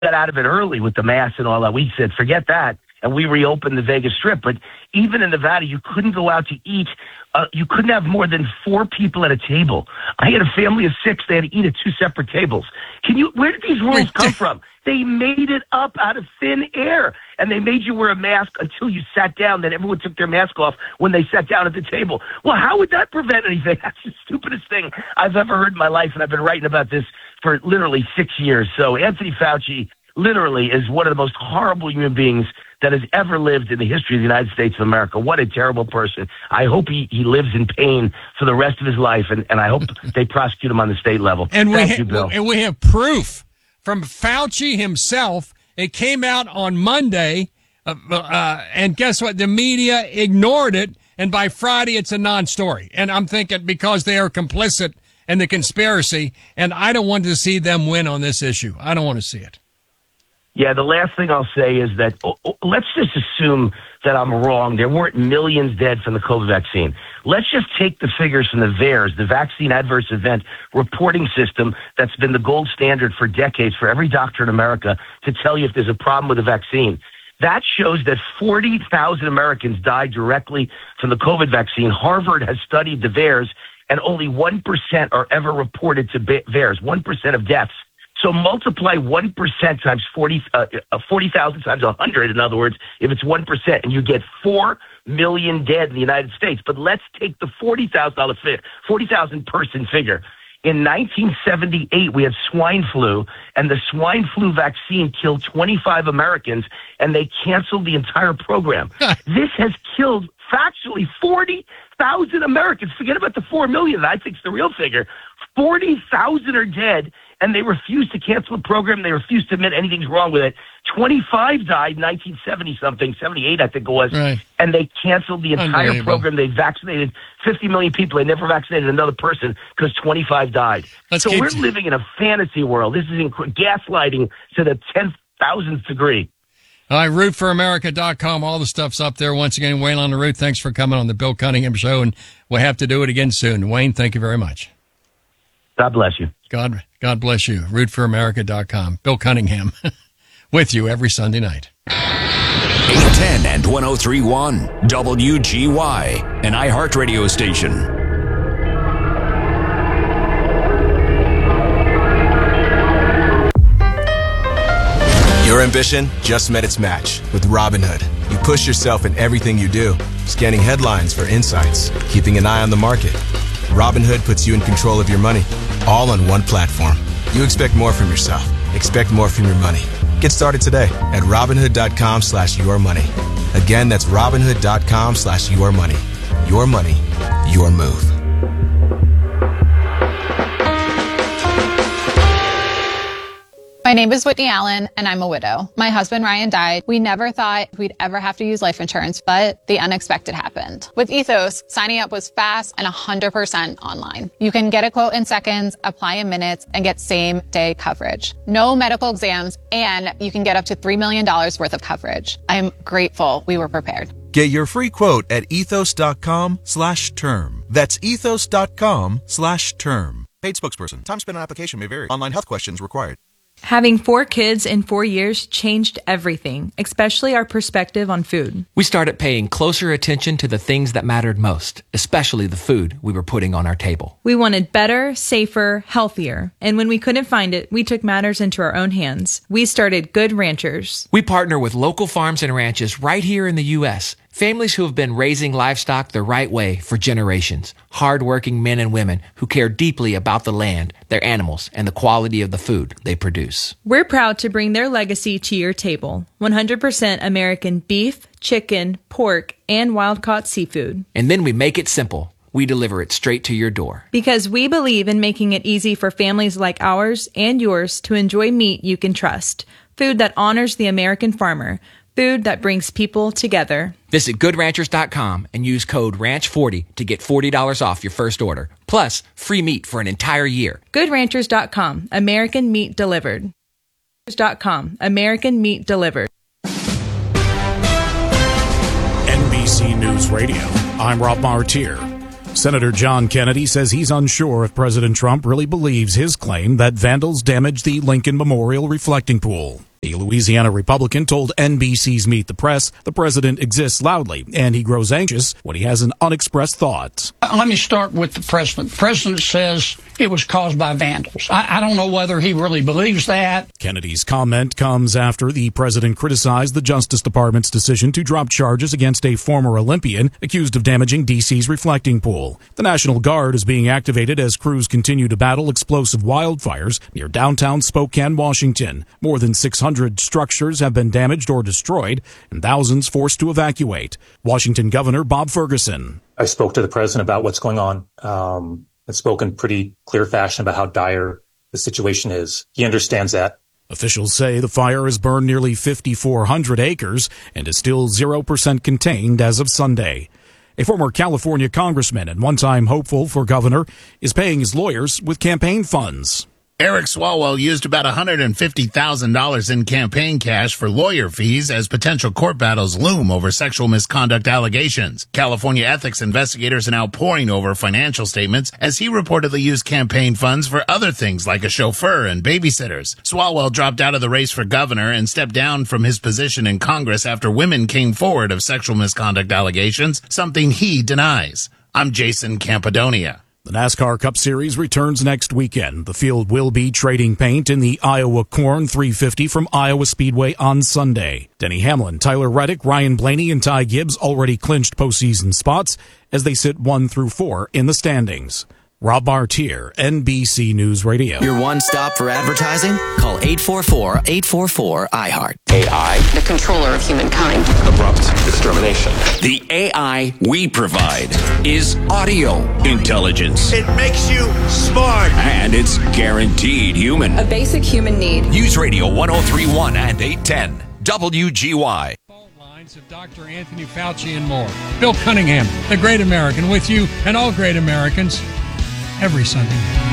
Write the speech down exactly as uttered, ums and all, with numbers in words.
got out of it early with the mask and all that. We said, forget that. And we reopened the Vegas Strip. But even in Nevada, you couldn't go out to eat. Uh, you couldn't have more than four people at a table. I had a family of six. They had to eat at two separate tables. Can you? Where did these rules come from? They made it up out of thin air. And they made you wear a mask until you sat down. Then everyone took their mask off when they sat down at the table. Well, how would that prevent anything? That's the stupidest thing I've ever heard in my life. And I've been writing about this for literally six years. So Anthony Fauci literally is one of the most horrible human beings that has ever lived in the history of the United States of America. What a terrible person. I hope he, he lives in pain for the rest of his life, and, and I hope they prosecute him on the state level. And Thank we ha- you, Bill. And we have proof from Fauci himself. It came out on Monday, uh, uh, and guess what? The media ignored it, and by Friday it's a non-story. And I'm thinking because they are complicit in the conspiracy, and I don't want to see them win on this issue. I don't want to see it. Yeah, the last thing I'll say is that oh, oh, let's just assume that I'm wrong. There weren't millions dead from the COVID vaccine. Let's just take the figures from the V A E R S, the Vaccine Adverse Event Reporting System that's been the gold standard for decades for every doctor in America to tell you if there's a problem with the vaccine. That shows that forty thousand Americans died directly from the COVID vaccine. Harvard has studied the V A E R S, and only one percent are ever reported to V A E R S, one percent of deaths. So multiply one percent times forty, uh, forty thousand times one hundred, in other words, if it's one percent, and you get four million dead in the United States. But let's take the forty thousand forty thousand person figure. In nineteen seventy-eight, we had swine flu, and the swine flu vaccine killed twenty-five Americans, and they canceled the entire program. This has killed, factually, forty thousand Americans. Forget about the four million. I think it's the real figure. forty thousand are dead, and they refuse to cancel the program. They refuse to admit anything's wrong with it. twenty-five died in nineteen seventy-something, seventy-eight, I think it was, right. And they canceled the entire program. They vaccinated fifty million people. They never vaccinated another person because twenty-five died. Let's so keep we're t- living in a fantasy world. This is inc- gaslighting to the ten thousandth degree. All right, root for america dot com. All the stuff's up there. Once again, Wayne on the Root, thanks for coming on the Bill Cunningham Show, and we'll have to do it again soon. Wayne, thank you very much. God bless you. God, God bless you. root for america dot com. Bill Cunningham with you every Sunday night. eight ten and one oh three point one W G Y, an iHeartRadio station. Your ambition just met its match with Robinhood. You push yourself in everything you do, scanning headlines for insights, keeping an eye on the market. Robinhood puts you in control of your money, all on one platform. You expect more from yourself. Expect more from your money. Get started today at Robinhood.com slash your money. Again, that's Robinhood.com slash your money. Your money, your move. My name is Whitney Allen, and I'm a widow. My husband, Ryan, died. We never thought we'd ever have to use life insurance, but the unexpected happened. With Ethos, signing up was fast and one hundred percent online. You can get a quote in seconds, apply in minutes, and get same-day coverage. No medical exams, and you can get up to three million dollars worth of coverage. I'm grateful we were prepared. Get your free quote at ethos.com slash term. That's ethos.com slash term. Paid spokesperson. Time spent on application may vary. Online health questions required. Having four kids in four years changed everything, especially our perspective on food. We started paying closer attention to the things that mattered most, especially the food we were putting on our table. We wanted better, safer, healthier. And when we couldn't find it, we took matters into our own hands. We started Good Ranchers. We partner with local farms and ranches right here in the U S Families who have been raising livestock the right way for generations. Hard-working men and women who care deeply about the land, their animals, and the quality of the food they produce. We're proud to bring their legacy to your table. one hundred percent American beef, chicken, pork, and wild-caught seafood. And then we make it simple. We deliver it straight to your door. Because we believe in making it easy for families like ours and yours to enjoy meat you can trust. Food that honors the American farmer. Food that brings people together. Visit good ranchers dot com and use code ranch forty to get forty dollars off your first order. Plus, free meat for an entire year. good ranchers dot com. American meat delivered. good ranchers dot com. American meat delivered. N B C News Radio. I'm Rob Martier. Senator John Kennedy says he's unsure if President Trump really believes his claim that vandals damaged the Lincoln Memorial reflecting pool. A Louisiana Republican told N B C's Meet the Press the president exists loudly, and he grows anxious when he has an unexpressed thought. Let me start with the president. The president says it was caused by vandals. I, I don't know whether he really believes that. Kennedy's comment comes after the president criticized the Justice Department's decision to drop charges against a former Olympian accused of damaging D C's reflecting pool. The National Guard is being activated as crews continue to battle explosive wildfires near downtown Spokane, Washington. More than six hundred structures have been damaged or destroyed, and thousands forced to evacuate. Washington Governor Bob Ferguson. I spoke to the president about what's going on. Um, and spoke in pretty clear fashion about how dire the situation is. He understands that. Officials say the fire has burned nearly fifty-four hundred acres and is still zero percent contained as of Sunday. A former California congressman and one-time hopeful for governor is paying his lawyers with campaign funds. Eric Swalwell used about one hundred fifty thousand dollars in campaign cash for lawyer fees as potential court battles loom over sexual misconduct allegations. California ethics investigators are now poring over financial statements as he reportedly used campaign funds for other things like a chauffeur and babysitters. Swalwell dropped out of the race for governor and stepped down from his position in Congress after women came forward of sexual misconduct allegations, something he denies. I'm Jason Campodonia. The NASCAR Cup Series returns next weekend. The field will be trading paint in the Iowa Corn three fifty from Iowa Speedway on Sunday. Denny Hamlin, Tyler Reddick, Ryan Blaney, and Ty Gibbs already clinched postseason spots as they sit one through four in the standings. Rob Bartier, N B C News Radio. Your one stop for advertising? Call eight four four, eight four four, I heart. A I. The controller of humankind. Abrupt extermination. The A I we provide is audio intelligence. It makes you smart. And it's guaranteed human. A basic human need. News Radio one oh three point one and eight ten. W G Y. Of Doctor Anthony Fauci and more. Bill Cunningham, the Great American, with you and all great Americans every Sunday.